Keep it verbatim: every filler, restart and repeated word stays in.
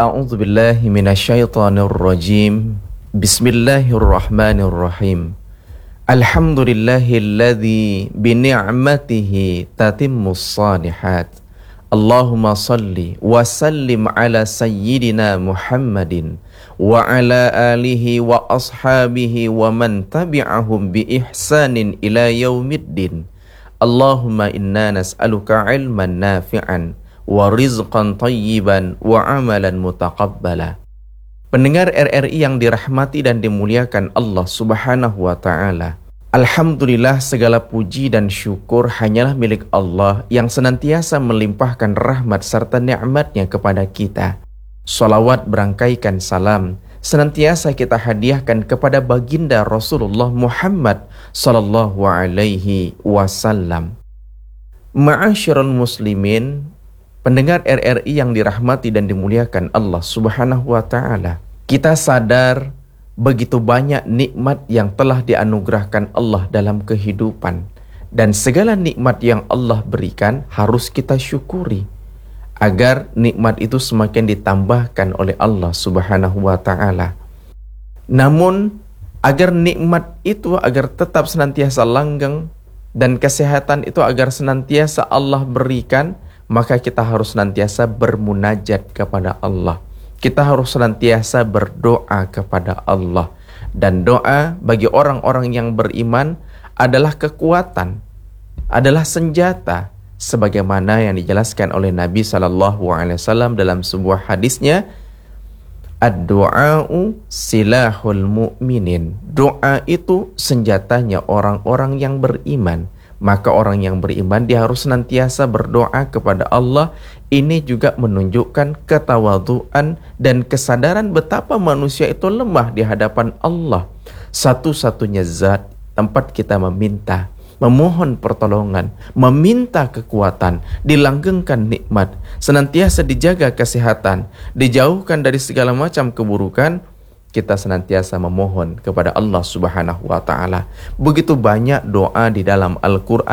A'udzu billahi minasyaitonir rajim. Bismillahirrahmanirrahim. Alhamdulillahilladzi bi ni'matihi tatimmus shalihat. Allahumma salli wa sallim ala sayyidina Muhammadin wa ala alihi wa ashabihi wa man tabi'ahum bi ihsanin ila yaumiddin. Allahumma inna nas'aluka ilman nafi'an wa rizqan tayyiban wa amalan mutaqabbala. Pendengar R R I yang dirahmati dan dimuliakan Allah Subhanahu wa taala. Alhamdulillah, segala puji dan syukur hanyalah milik Allah yang senantiasa melimpahkan rahmat serta nikmat-Nya kepada kita. Salawat berangkaikan salam senantiasa kita hadiahkan kepada baginda Rasulullah Muhammad sallallahu alaihi wasallam. Ma'asyiral muslimin, pendengar R R I yang dirahmati dan dimuliakan Allah Subhanahu wa taala. Kita sadar begitu banyak nikmat yang telah dianugerahkan Allah dalam kehidupan, dan segala nikmat yang Allah berikan harus kita syukuri agar nikmat itu semakin ditambahkan oleh Allah Subhanahu wa taala. Namun agar nikmat itu agar tetap senantiasa langgeng dan kesehatan itu agar senantiasa Allah berikan, maka kita harus senantiasa bermunajat kepada Allah. Kita harus senantiasa berdoa kepada Allah. Dan doa bagi orang-orang yang beriman adalah kekuatan, adalah senjata, sebagaimana yang dijelaskan oleh Nabi sallallahu alaihi wasallam dalam sebuah hadisnya, ad-du'a'u silahul mu'minin. Doa itu senjatanya orang-orang yang beriman. Maka orang yang beriman dia harus senantiasa berdoa kepada Allah. Ini juga menunjukkan ketawaduan dan kesadaran betapa manusia itu lemah di hadapan Allah. Satu-satunya zat tempat kita meminta, memohon pertolongan, meminta kekuatan, dilanggengkan nikmat, senantiasa dijaga kesehatan, dijauhkan dari segala macam keburukan, kita senantiasa memohon kepada Allah Subhanahu wa taala. Begitu banyak doa di dalam Al-Qur'an